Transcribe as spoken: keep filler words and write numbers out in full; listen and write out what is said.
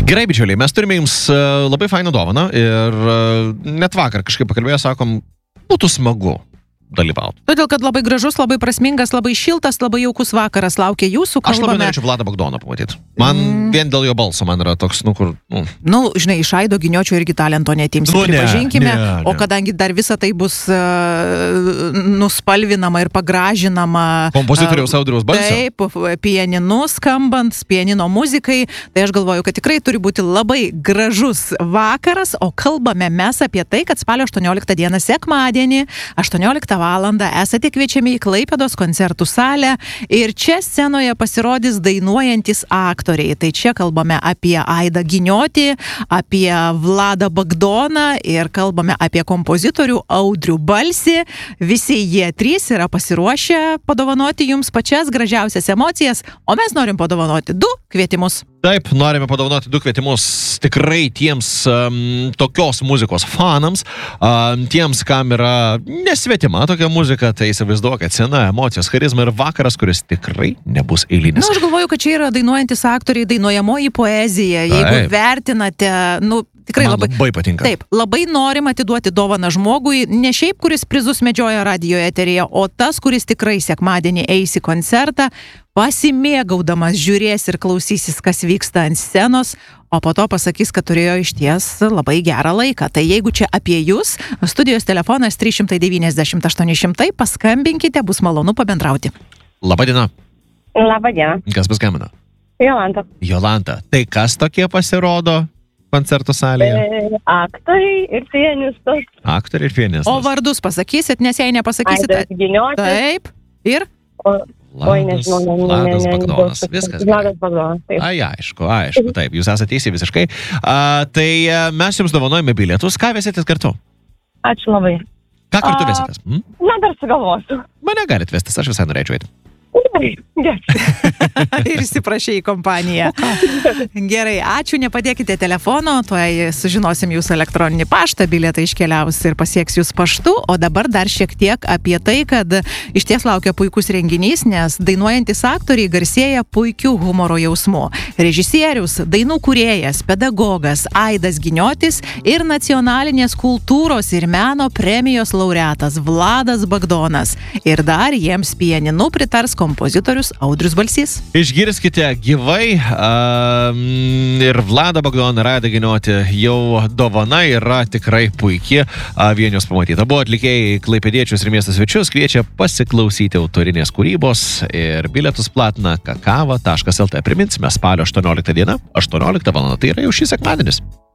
Gerai, bičiuliai, mes turime jums labai fainą dovaną ir net vakar kažkaip pakalbėję, sakom, būtų smagu dalyvauti. Todėl, kad labai gražus, labai prasmingas, labai šiltas, labai jaukus vakaras laukia jūsų, kalbame. Aš labai norėčiau Vladą Bagdoną pamatyti. Man mm. vien dėl jo balso man yra toks, nu kur... Nu, nu žinai, iš Aido Giniočio irgi talento netimsi, nu, pripažinkime. Ne, ne, ne. O kadangi dar visa tai bus uh, nuspalvinama ir pagražinama... Kompozitoriaus uh, Audriaus balso? Taip, pianinu skambant, pianino muzikai. Tai aš galvoju, kad tikrai turi būti labai gražus vakaras, o kalbame mes apie tai, kad spalio aštuonioliktą dieną sekmadienį, aštuonioliktą valandą esate kviečiami į Klaipėdos koncertų salę ir čia scenoje pasirodys dainuojantis aktoriai. Tai čia kalbame apie Aidą Giniotį, apie Vladą Bagdoną ir kalbame apie kompozitorių Audrių Balsį. Visi jie trys yra pasiruošę padovanoti jums pačias gražiausias emocijas, o mes norim padovanoti du kvietimus. Taip, norime padovanoti du kvietimus tikrai tiems um, tokios muzikos fanams, um, tiems, kam yra nesvetima tokia muzika, tai įsivaizduokit, scena, emocijos, charizma ir vakaras, kuris tikrai nebus eilinis. Na, aš galvoju, kad čia yra dainuojantis aktoriai, dainuojamoji poezija, jeigu taip vertinate, nu, tikrai man labai, labai patinka. Taip, labai norim atiduoti dovaną žmogui, ne šiaip, kuris prizus medžioja radijo eteryje, o tas, kuris tikrai sekmadienį eis į koncertą, pasimėgaudamas žiūrės ir klausysis, kas vyksta ant scenos, o po to pasakys, kad turėjo išties labai gerą laiką. Tai jeigu čia apie jūs, studijos telefonas trys devyniasdešimt aštuoni šimtai, paskambinkite, bus malonu pabendrauti. Labadiena. Labadiena. Kas paskambino? Jolanta. Jolanta. Tai kas tokie pasirodo koncertų salėje? E, aktoriai ir pianistas. Aktoriai ir pianistas. O vardus pasakysit, nes jei nepasakysit... Aidas Giniotis. Taip. Ir? O, Vladas, oi, nežinau, ne, ne, Vladas ne, ne, Bagdonas. ne, Viskas. Vladas Bagdonas, taip. Ai, aišku, aišku, taip. Jūs esate teisi visiškai. A, tai a, mes jums dovanojame bilietus. Ką vesitės kartu? Ačiū labai. Ką kartu A, vesitės? Hm? Na, dar sugalvosiu. Mane galit vestis, aš visai norėčiau eiti. Ir įsiprašė į kompaniją. Gerai, ačiū, nepadėkite telefono, tuoj sužinosim jūsų elektroninį paštą, bilietai iškeliaus ir pasieks jūs paštu, o dabar dar šiek tiek apie tai, kad iš ties laukia puikus renginys, nes dainuojantis aktoriai garsėja puikiu humoro jausmu. Režisierius, dainų kūrėjas, pedagogas Aidas Giniotis ir nacionalinės kultūros ir meno premijos laureatas Vladas Bagdonas. Ir dar jiems pianinu pritars kompozitorius Audrius Balsys. Išgirskite gyvai um, ir Vladą Bagdoną, ir Aidą Giniotį, jau dovana yra tikrai puikiai uh, vien jūs pamatyta. Buvo atlikėjai klaipėdiečius ir miesto svečius, kviečia pasiklausyti autorinės kūrybos ir bilietus platina kakava taškas lt. Priminsime, spalio aštuonioliktą dieną, aštuonioliktą valandą, tai yra jau šis sekmadienis.